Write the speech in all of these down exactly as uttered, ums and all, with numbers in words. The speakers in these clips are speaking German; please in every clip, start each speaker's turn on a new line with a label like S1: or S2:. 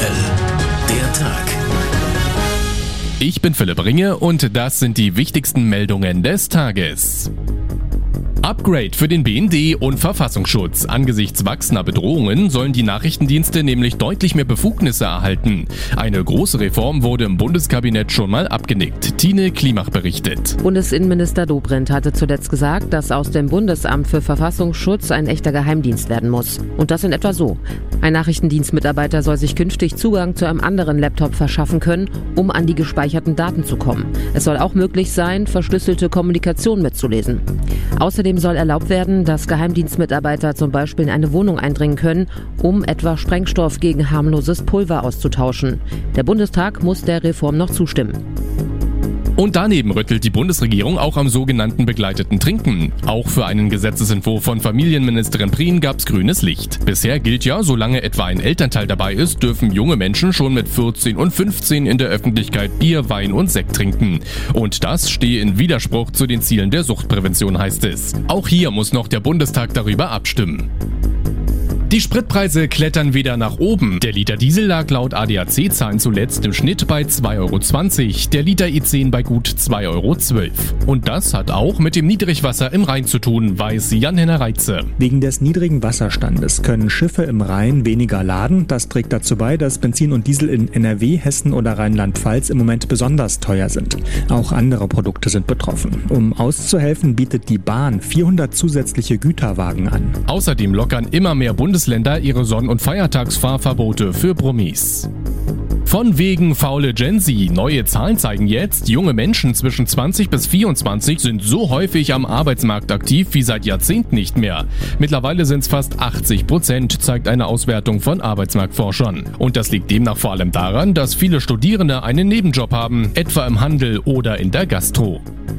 S1: der Tag.
S2: Ich bin Philipp Ringe und das sind die wichtigsten Meldungen des Tages. Upgrade für den B N D und Verfassungsschutz. Angesichts wachsender Bedrohungen sollen die Nachrichtendienste nämlich deutlich mehr Befugnisse erhalten. Eine große Reform wurde im Bundeskabinett schon mal abgenickt. Tine Klimach berichtet.
S3: Bundesinnenminister Dobrindt hatte zuletzt gesagt, dass aus dem Bundesamt für Verfassungsschutz ein echter Geheimdienst werden muss. Und das in etwa so. Ein Nachrichtendienstmitarbeiter soll sich künftig Zugang zu einem anderen Laptop verschaffen können, um an die gespeicherten Daten zu kommen. Es soll auch möglich sein, verschlüsselte Kommunikation mitzulesen. Außerdem soll erlaubt werden, dass Geheimdienstmitarbeiter zum Beispiel in eine Wohnung eindringen können, um etwa Sprengstoff gegen harmloses Pulver auszutauschen. Der Bundestag muss der Reform noch zustimmen.
S2: Und daneben rüttelt die Bundesregierung auch am sogenannten begleiteten Trinken. Auch für einen Gesetzesentwurf von Familienministerin Prien gab's grünes Licht. Bisher gilt ja, solange etwa ein Elternteil dabei ist, dürfen junge Menschen schon mit vierzehn und fünfzehn in der Öffentlichkeit Bier, Wein und Sekt trinken. Und das stehe in Widerspruch zu den Zielen der Suchtprävention, heißt es. Auch hier muss noch der Bundestag darüber abstimmen. Die Spritpreise klettern wieder nach oben. Der Liter Diesel lag laut A D A C-Zahlen zuletzt im Schnitt bei zwei Euro zwanzig, der Liter E zehn bei gut zwei Euro zwölf. Und das hat auch mit dem Niedrigwasser im Rhein zu tun, weiß Jan-Henner Reitze.
S4: Wegen des niedrigen Wasserstandes können Schiffe im Rhein weniger laden. Das trägt dazu bei, dass Benzin und Diesel in N R W, Hessen oder Rheinland-Pfalz im Moment besonders teuer sind. Auch andere Produkte sind betroffen. Um auszuhelfen, bietet die Bahn vierhundert zusätzliche Güterwagen an.
S2: Außerdem lockern immer mehr Bundesländer ihre Sonn- und Feiertagsfahrverbote für Brummis. Von wegen faule Gen Z. Neue Zahlen zeigen jetzt, junge Menschen zwischen zwanzig bis vierundzwanzig sind so häufig am Arbeitsmarkt aktiv wie seit Jahrzehnten nicht mehr. Mittlerweile sind es fast achtzig Prozent, zeigt eine Auswertung von Arbeitsmarktforschern. Und das liegt demnach vor allem daran, dass viele Studierende einen Nebenjob haben, etwa im Handel oder in der Gastro.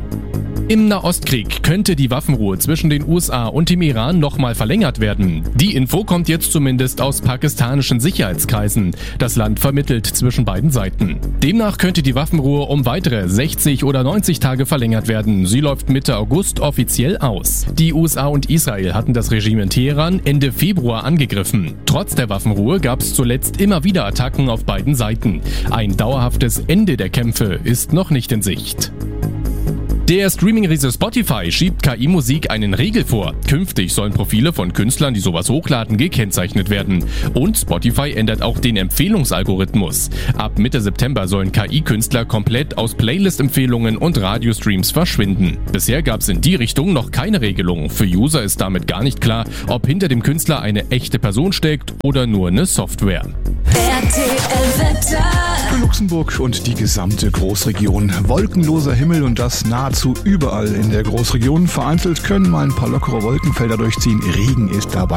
S2: Im Nahostkrieg könnte die Waffenruhe zwischen den U S A und dem Iran nochmal verlängert werden. Die Info kommt jetzt zumindest aus pakistanischen Sicherheitskreisen. Das Land vermittelt zwischen beiden Seiten. Demnach könnte die Waffenruhe um weitere sechzig oder neunzig Tage verlängert werden. Sie läuft Mitte August offiziell aus. Die U S A und Israel hatten das Regime in Teheran Ende Februar angegriffen. Trotz der Waffenruhe gab es zuletzt immer wieder Attacken auf beiden Seiten. Ein dauerhaftes Ende der Kämpfe ist noch nicht in Sicht. Der Streaming-Riese Spotify schiebt K I-Musik einen Riegel vor. Künftig sollen Profile von Künstlern, die sowas hochladen, gekennzeichnet werden. Und Spotify ändert auch den Empfehlungsalgorithmus. Ab Mitte September sollen K I-Künstler komplett aus Playlist-Empfehlungen und Radiostreams verschwinden. Bisher gab es in die Richtung noch keine Regelung. Für User ist damit gar nicht klar, ob hinter dem Künstler eine echte Person steckt oder nur eine Software.
S5: Für Luxemburg und die gesamte Großregion. Wolkenloser Himmel und das nahezu überall in der Großregion. Vereinzelt können mal ein paar lockere Wolkenfelder durchziehen. Regen ist dabei